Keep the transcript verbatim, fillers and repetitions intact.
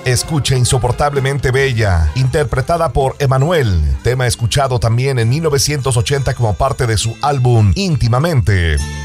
Escucha Insoportablemente Bella, interpretada por Emanuel, tema escuchado también en mil novecientos ochenta como parte de su álbum Íntimamente.